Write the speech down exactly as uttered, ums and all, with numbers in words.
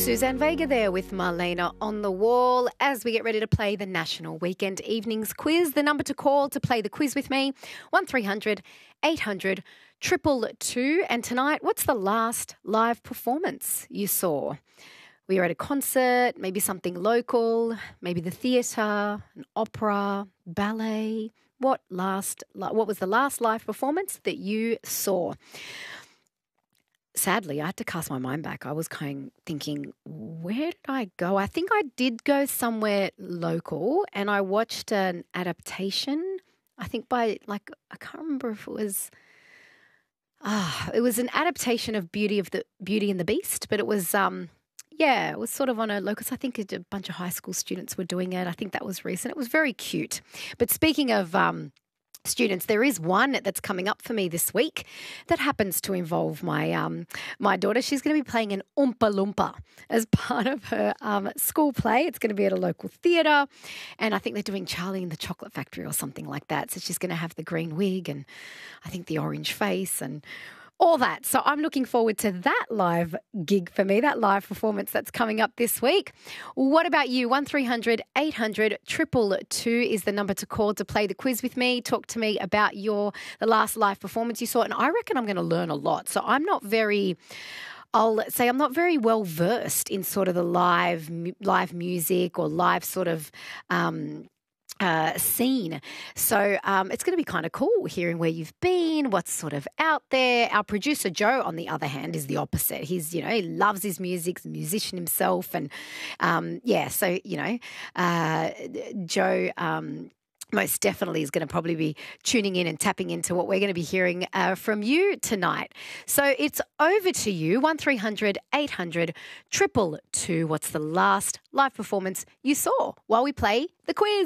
Suzanne Vega there with Marlena on the wall as we get ready to play the National Weekend Evenings Quiz. The number to call to play the quiz with me, one three hundred eight hundred two two two. And tonight, what's the last live performance you saw? We were at a concert, maybe something local, maybe the theatre, an opera, ballet. What last? What was the last live performance that you saw? Sadly, I had to cast my mind back. I was kind of thinking, where did I go? I think I did go somewhere local and I watched an adaptation, I think by, like, I can't remember if it was, ah, it was an adaptation of Beauty of the Beauty and the Beast, but it was, um, yeah, it was sort of on a locus. I think a bunch of high school students were doing it. I think that was recent. It was very cute. But speaking of um, students, there is one that's coming up for me this week that happens to involve my um, my daughter. She's going to be playing an Oompa Loompa as part of her um, school play. It's going to be at a local theatre, and I think they're doing Charlie and the Chocolate Factory or something like that. So she's going to have the green wig and I think the orange face and all that. So I'm looking forward to that live gig for me, that live performance that's coming up this week. What about you? one three hundred eight hundred two two two is the number to call to play the quiz with me. Talk to me about your the last live performance you saw. And I reckon I'm going to learn a lot. So I'm not very... I'll say I'm not very well versed in sort of the live live music or live sort of um Uh, scene. So um, it's going to be kind of cool hearing where you've been, what's sort of out there. Our producer, Joe, on the other hand, is the opposite. He's, you know, he loves his music, he's a musician himself. And um, yeah, so, you know, uh, Joe... Um, most definitely is going to probably be tuning in and tapping into what we're going to be hearing uh, from you tonight. So it's over to you, one three hundred eight hundred two two two. What's the last live performance you saw while we play the quiz?